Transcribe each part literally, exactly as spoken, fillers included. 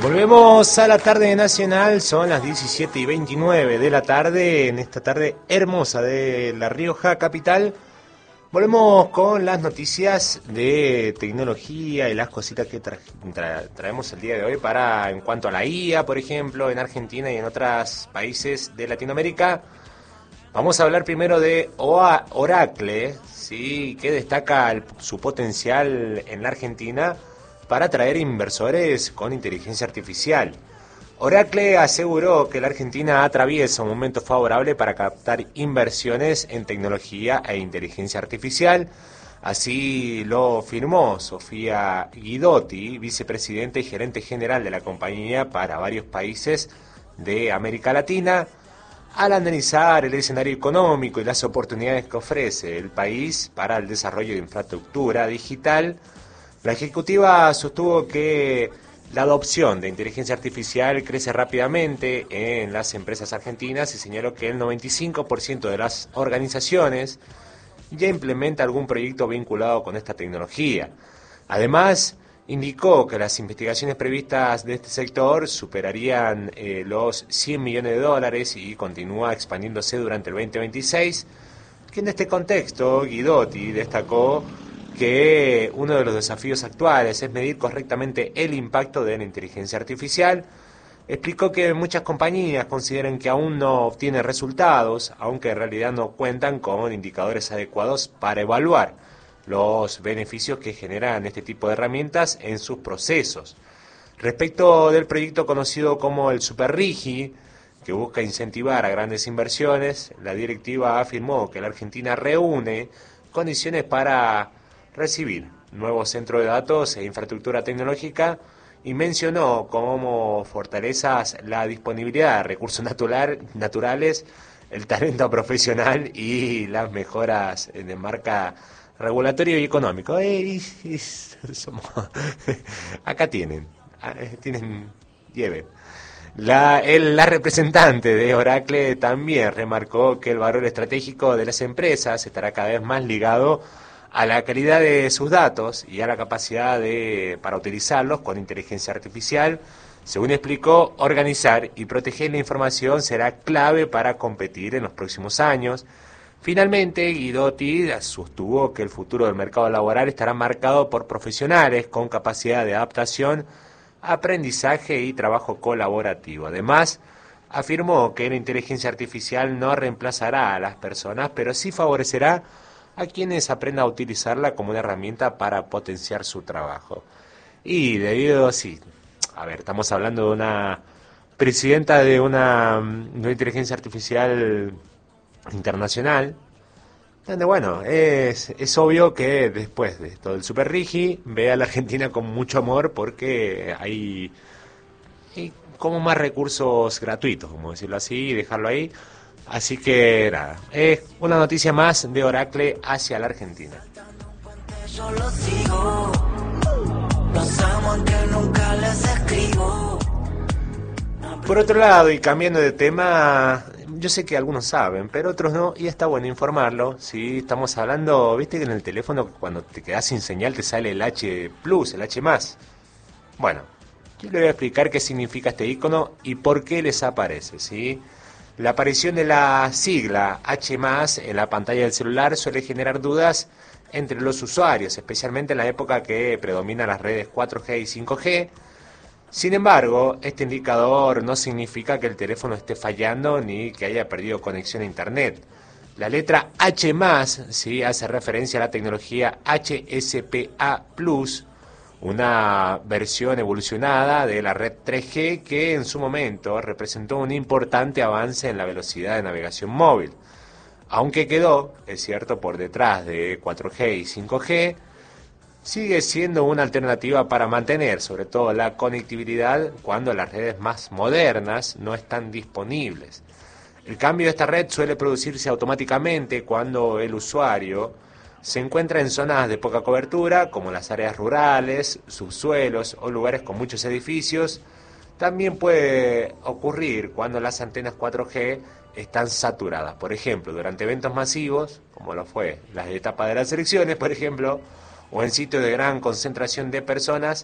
Volvemos a la tarde nacional, son las diecisiete y veintinueve de la tarde, en esta tarde hermosa de La Rioja, capital. Volvemos con las noticias de tecnología y las cositas que tra tra traemos el día de hoy para, en cuanto a la I A, por ejemplo, en Argentina y en otros países de Latinoamérica. Vamos a hablar primero de Oracle, ¿sí?, que destaca el, su potencial en la Argentina para atraer inversores con inteligencia artificial. Oracle aseguró que la Argentina atraviesa un momento favorable para captar inversiones en tecnología e inteligencia artificial. Así lo firmó Sofía Guidotti, vicepresidenta y gerente general de la compañía para varios países de América Latina, al analizar el escenario económico y las oportunidades que ofrece el país para el desarrollo de infraestructura digital. La ejecutiva sostuvo que la adopción de inteligencia artificial crece rápidamente en las empresas argentinas y señaló que el noventa y cinco por ciento de las organizaciones ya implementa algún proyecto vinculado con esta tecnología. Además, indicó que las investigaciones previstas de este sector superarían eh, los cien millones de dólares y continúa expandiéndose durante el veinte veintiséis, que en este contexto Guidotti destacó que uno de los desafíos actuales es medir correctamente el impacto de la inteligencia artificial. Explicó que muchas compañías consideran que aún no obtienen resultados, aunque en realidad no cuentan con indicadores adecuados para evaluar los beneficios que generan este tipo de herramientas en sus procesos. Respecto del proyecto conocido como el Superrigi, que busca incentivar a grandes inversiones, la directiva afirmó que la Argentina reúne condiciones para recibir nuevos centros de datos e infraestructura tecnológica y mencionó como fortalezas la disponibilidad de recursos natural, naturales, el talento profesional y las mejoras de marca regulatorio y económico. Eh, y, y somos, acá tienen, tienen, lleven. La, el, la representante de Oracle también remarcó que el valor estratégico de las empresas estará cada vez más ligado a la calidad de sus datos y a la capacidad de para utilizarlos con inteligencia artificial. Según explicó, organizar y proteger la información será clave para competir en los próximos años. Finalmente, Guidotti sostuvo que el futuro del mercado laboral estará marcado por profesionales con capacidad de adaptación, aprendizaje y trabajo colaborativo. Además, afirmó que la inteligencia artificial no reemplazará a las personas, pero sí favorecerá a quienes aprendan a utilizarla como una herramienta para potenciar su trabajo. Y debido, sí, a ver, estamos hablando de una presidenta de una, de una inteligencia artificial internacional, donde, bueno, es, es obvio que después de todo el Super Rigi ve a la Argentina con mucho amor porque hay, hay como más recursos gratuitos, como decirlo así, y dejarlo ahí. Así que nada, es una noticia más de Oracle hacia la Argentina. Por otro lado, y cambiando de tema, yo sé que algunos saben, pero otros no, y está bueno informarlo. Si estamos hablando, viste que en el teléfono cuando te quedas sin señal te sale el H plus, el H más. Bueno, yo le voy a explicar qué significa este icono y por qué les aparece, ¿sí? La aparición de la sigla H más en la pantalla del celular suele generar dudas entre los usuarios, especialmente en la época que predominan las redes cuatro G y cinco G. Sin embargo, este indicador no significa que el teléfono esté fallando ni que haya perdido conexión a Internet. La letra H más, ¿sí?, hace referencia a la tecnología H S P A plus, una versión evolucionada de la red tres G que en su momento representó un importante avance en la velocidad de navegación móvil. Aunque quedó, es cierto, por detrás de cuatro G y cinco G, sigue siendo una alternativa para mantener sobre todo la conectividad cuando las redes más modernas no están disponibles. El cambio de esta red suele producirse automáticamente cuando el usuario se encuentra en zonas de poca cobertura, como las áreas rurales, subsuelos o lugares con muchos edificios. También puede ocurrir cuando las antenas cuatro G están saturadas. Por ejemplo, durante eventos masivos, como lo fue las etapas de las elecciones, por ejemplo, o en sitios de gran concentración de personas,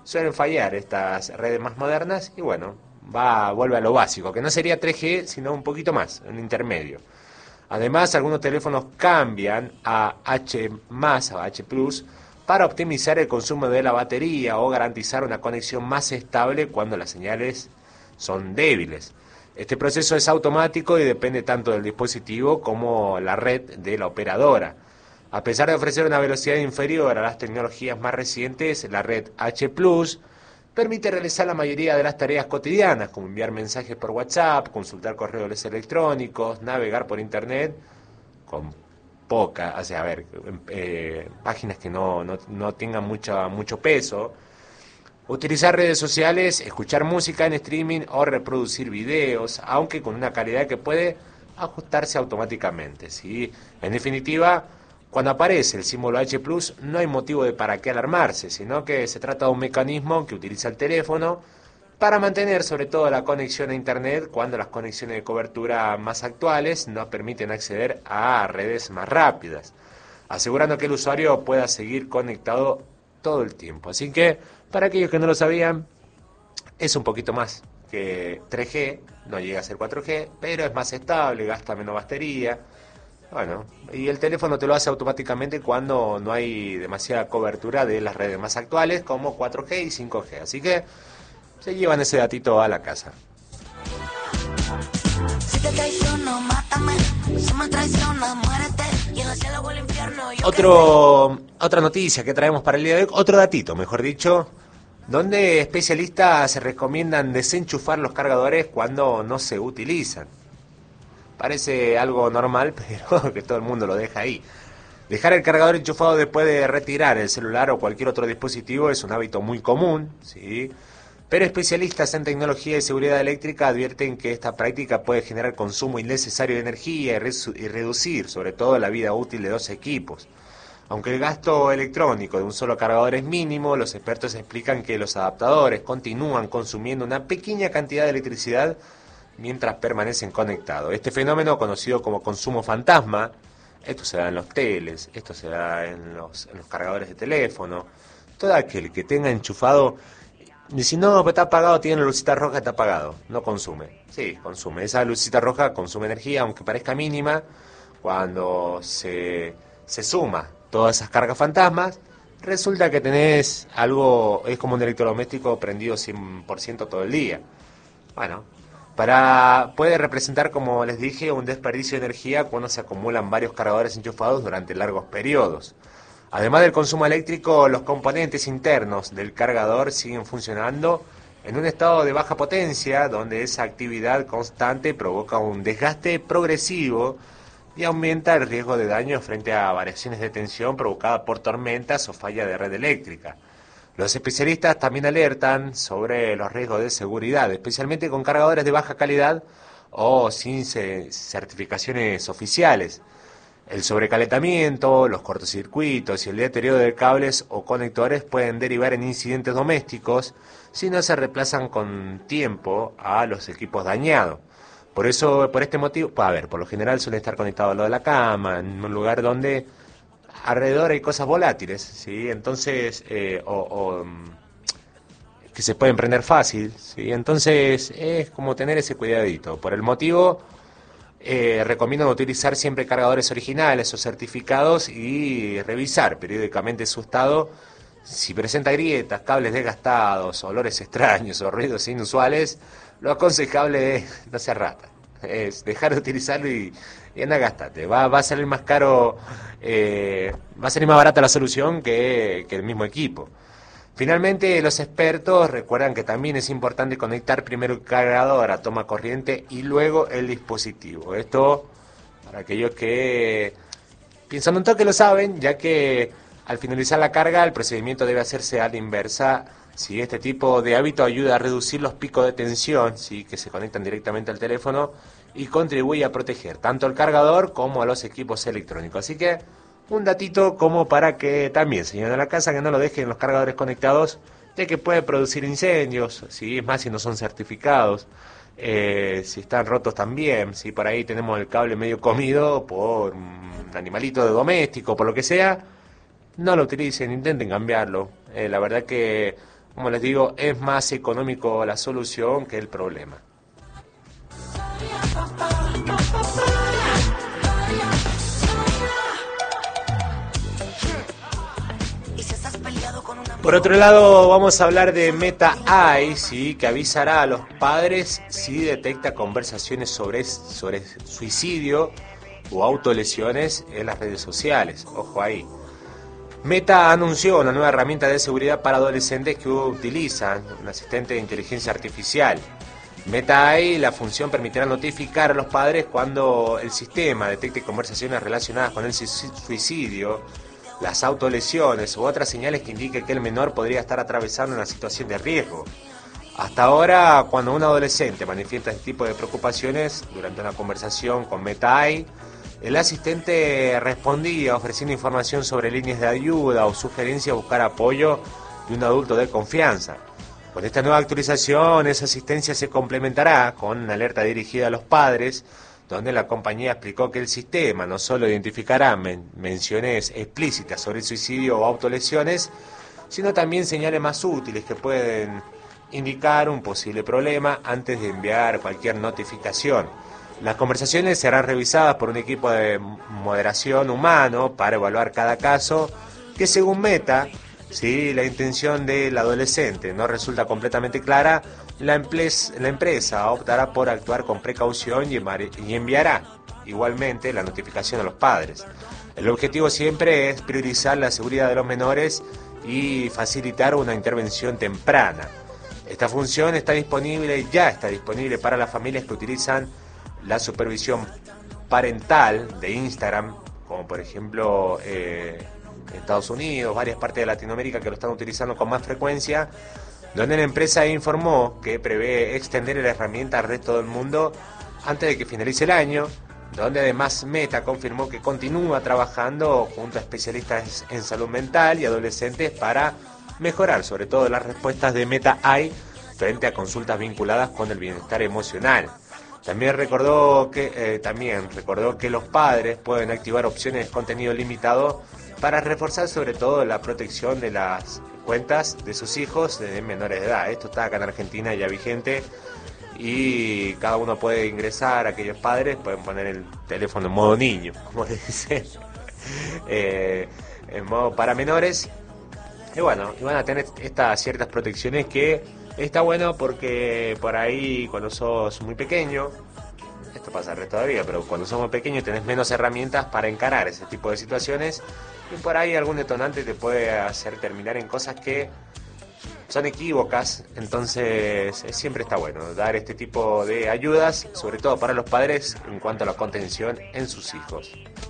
suelen fallar estas redes más modernas y bueno, va vuelve a lo básico, que no sería tres G, sino un poquito más, un intermedio. Además, algunos teléfonos cambian a H más, a H plus, para optimizar el consumo de la batería o garantizar una conexión más estable cuando las señales son débiles. Este proceso es automático y depende tanto del dispositivo como la red de la operadora. A pesar de ofrecer una velocidad inferior a las tecnologías más recientes, la red H plus permite realizar la mayoría de las tareas cotidianas, como enviar mensajes por WhatsApp, consultar correos electrónicos, navegar por Internet, con poca, o sea, a ver, eh, páginas que no, no, no tengan mucha, mucho peso, utilizar redes sociales, escuchar música en streaming o reproducir videos, aunque con una calidad que puede ajustarse automáticamente, ¿sí? En definitiva, cuando aparece el símbolo H plus, no hay motivo de para qué alarmarse, sino que se trata de un mecanismo que utiliza el teléfono para mantener sobre todo la conexión a Internet cuando las conexiones de cobertura más actuales no permiten acceder a redes más rápidas, asegurando que el usuario pueda seguir conectado todo el tiempo. Así que, para aquellos que no lo sabían, es un poquito más que tres G, no llega a ser cuatro G, pero es más estable, gasta menos batería. Bueno, y el teléfono te lo hace automáticamente cuando no hay demasiada cobertura de las redes más actuales como cuatro G y cinco G. Así que se llevan ese datito a la casa. Otro, otra noticia que traemos para el día de hoy, otro datito, mejor dicho, donde especialistas recomiendan desenchufar los cargadores cuando no se utilizan. Parece algo normal, pero que todo el mundo lo deja ahí. Dejar el cargador enchufado después de retirar el celular o cualquier otro dispositivo es un hábito muy común, ¿sí? Pero especialistas en tecnología y seguridad eléctrica advierten que esta práctica puede generar consumo innecesario de energía y, resu- y reducir, sobre todo, la vida útil de los equipos. Aunque el gasto electrónico de un solo cargador es mínimo, los expertos explican que los adaptadores continúan consumiendo una pequeña cantidad de electricidad mientras permanecen conectados. Este fenómeno, conocido como consumo fantasma, esto se da en los teles, esto se da en los, en los cargadores de teléfono, todo aquel que tenga enchufado, y si no, está apagado, tiene la lucita roja, está apagado, no consume. Sí, consume. Esa lucita roja consume energía, aunque parezca mínima, cuando se, se suma todas esas cargas fantasmas, resulta que tenés algo, es como un electrodoméstico prendido cien por ciento todo el día. Bueno, para puede representar, como les dije, un desperdicio de energía cuando se acumulan varios cargadores enchufados durante largos periodos. Además del consumo eléctrico, los componentes internos del cargador siguen funcionando en un estado de baja potencia, donde esa actividad constante provoca un desgaste progresivo y aumenta el riesgo de daño frente a variaciones de tensión provocadas por tormentas o falla de red eléctrica. Los especialistas también alertan sobre los riesgos de seguridad, especialmente con cargadores de baja calidad o sin certificaciones oficiales. El sobrecalentamiento, los cortocircuitos y el deterioro de cables o conectores pueden derivar en incidentes domésticos si no se reemplazan con tiempo a los equipos dañados. Por eso, por este motivo, a ver, por lo general suele estar conectado al lado de la cama, en un lugar donde alrededor hay cosas volátiles, ¿sí? Entonces, eh, o, o que se pueden prender fácil, ¿sí? Entonces, es como tener ese cuidadito. Por el motivo, eh, recomiendo utilizar siempre cargadores originales o certificados y revisar periódicamente su estado. Si presenta grietas, cables desgastados, olores extraños o ruidos inusuales, lo aconsejable es no ser rata. Es dejar de utilizarlo y, y anda, gastate. Va, va a salir más caro, eh, va a salir más barata la solución que, que el mismo equipo. Finalmente, los expertos recuerdan que también es importante conectar primero el cargador a toma corriente y luego el dispositivo. Esto para aquellos que piensan un toque lo saben, ya que al finalizar la carga el procedimiento debe hacerse a la inversa. Si este tipo de hábito ayuda a reducir los picos de tensión, ¿sí?, que se conectan directamente al teléfono y contribuye a proteger tanto el cargador como a los equipos electrónicos. Así que un datito como para que también se lleven a la casa, que no lo dejen los cargadores conectados, ya que puede producir incendios, ¿sí? Es más si no son certificados, eh, si están rotos también, si por ahí tenemos el cable medio comido por un animalito de doméstico, por lo que sea, no lo utilicen, intenten cambiarlo. Eh, la verdad que Como les digo, es más económico la solución que el problema. Por otro lado, vamos a hablar de Meta A I, ¿sí? Que avisará a los padres si detecta conversaciones sobre, sobre suicidio o autolesiones en las redes sociales. Ojo ahí. Meta anunció una nueva herramienta de seguridad para adolescentes que utilizan un asistente de inteligencia artificial. Meta A I, la función permitirá notificar a los padres cuando el sistema detecte conversaciones relacionadas con el suicidio, las autolesiones u otras señales que indiquen que el menor podría estar atravesando una situación de riesgo. Hasta ahora, cuando un adolescente manifiesta este tipo de preocupaciones durante una conversación con Meta A I, el asistente respondía ofreciendo información sobre líneas de ayuda o sugerencia a buscar apoyo de un adulto de confianza. Con esta nueva actualización, esa asistencia se complementará con una alerta dirigida a los padres, donde la compañía explicó que el sistema no solo identificará men- menciones explícitas sobre el suicidio o autolesiones, sino también señales más útiles que pueden indicar un posible problema antes de enviar cualquier notificación. Las conversaciones serán revisadas por un equipo de moderación humano para evaluar cada caso, que según Meta, si la intención del adolescente no resulta completamente clara, la, emples, la empresa optará por actuar con precaución y, y enviará igualmente la notificación a los padres. El objetivo siempre es priorizar la seguridad de los menores y facilitar una intervención temprana. Esta función está disponible, ya está disponible para las familias que utilizan la supervisión parental de Instagram, como por ejemplo eh, Estados Unidos, varias partes de Latinoamérica que lo están utilizando con más frecuencia, donde la empresa informó que prevé extender la herramienta al resto del mundo antes de que finalice el año, donde además Meta confirmó que continúa trabajando junto a especialistas en salud mental y adolescentes para mejorar sobre todo las respuestas de Meta A I frente a consultas vinculadas con el bienestar emocional. También recordó que eh, también recordó que los padres pueden activar opciones de contenido limitado para reforzar sobre todo la protección de las cuentas de sus hijos de menores de edad. Esto está acá en Argentina ya vigente y cada uno puede ingresar, aquellos padres pueden poner el teléfono en modo niño, como le dicen, eh, en modo para menores. Y bueno, y van a tener estas ciertas protecciones que está bueno porque por ahí cuando sos muy pequeño, esto pasa el resto de la vida, pero cuando sos muy pequeño tenés menos herramientas para encarar ese tipo de situaciones y por ahí algún detonante te puede hacer terminar en cosas que son equívocas. Entonces siempre está bueno dar este tipo de ayudas, sobre todo para los padres en cuanto a la contención en sus hijos.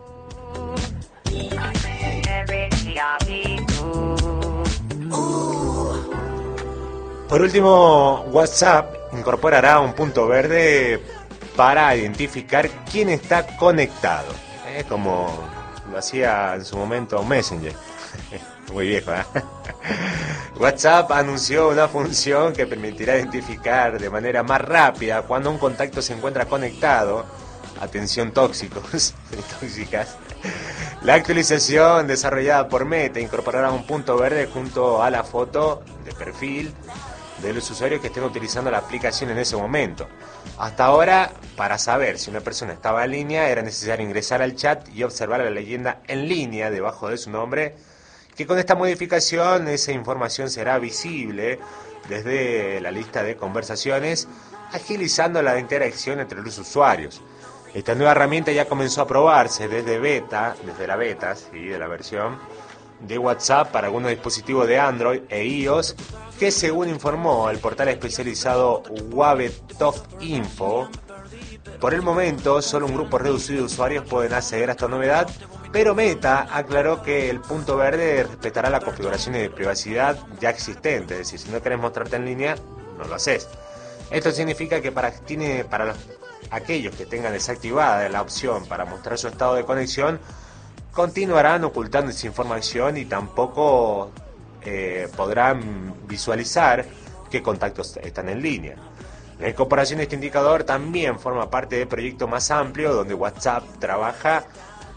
Por último, WhatsApp incorporará un punto verde para identificar quién está conectado, ¿eh? Como lo hacía en su momento Messenger. Muy viejo, ¿eh? WhatsApp anunció una función que permitirá identificar de manera más rápida cuando un contacto se encuentra conectado. Atención tóxicos y tóxicas. La actualización desarrollada por Meta incorporará un punto verde junto a la foto de perfil de los usuarios que estén utilizando la aplicación en ese momento. Hasta ahora, para saber si una persona estaba en línea, era necesario ingresar al chat y observar la leyenda en línea debajo de su nombre, que con esta modificación esa información será visible desde la lista de conversaciones, agilizando la interacción entre los usuarios. Esta nueva herramienta ya comenzó a probarse desde beta, desde la beta, sí, de la versión de WhatsApp para algunos dispositivos de Android e iOS, que según informó el portal especializado Wabetop Info, por el momento solo un grupo reducido de usuarios pueden acceder a esta novedad, pero Meta aclaró que el punto verde respetará las configuraciones de privacidad ya existentes, es decir, si no querés mostrarte en línea, no lo haces. Esto significa que para, tiene, para los, aquellos que tengan desactivada la opción para mostrar su estado de conexión, continuarán ocultando esa información y tampoco eh, podrán visualizar qué contactos están en línea. La incorporación de este indicador también forma parte del proyecto más amplio donde WhatsApp trabaja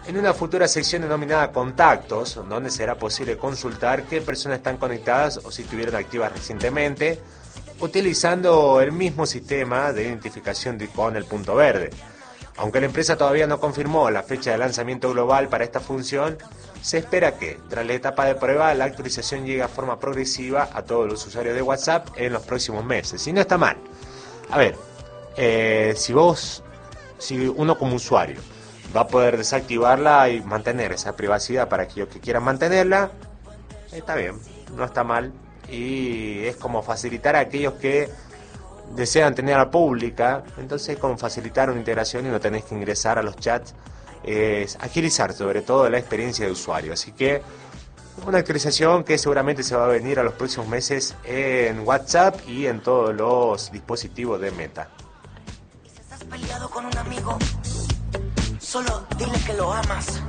en una futura sección denominada Contactos, donde será posible consultar qué personas están conectadas o si estuvieron activas recientemente, utilizando el mismo sistema de identificación de, con el punto verde. Aunque la empresa todavía no confirmó la fecha de lanzamiento global para esta función, se espera que, tras la etapa de prueba, la actualización llegue a forma progresiva a todos los usuarios de WhatsApp en los próximos meses. Y no está mal. A ver, eh, si vos, si uno como usuario va a poder desactivarla y mantener esa privacidad para aquellos que quieran mantenerla, está bien, no está mal. Y es como facilitar a aquellos que desean tenerla pública, entonces como facilitar una integración y no tenés que ingresar a los chats, es agilizar sobre todo la experiencia de usuario. Así que una actualización que seguramente se va a venir a los próximos meses en WhatsApp y en todos los dispositivos de Meta. Si estás peleado con un amigo, solo dile que lo amas.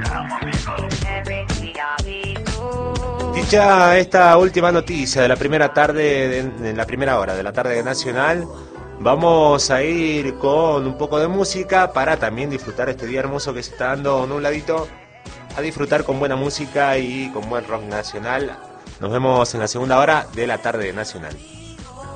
Dicha esta última noticia de la primera tarde, de, de la primera hora de la tarde nacional, vamos a ir con un poco de música para también disfrutar este día hermoso que se está dando nubladito, a disfrutar con buena música y con buen rock nacional. Nos vemos en la segunda hora de la tarde nacional.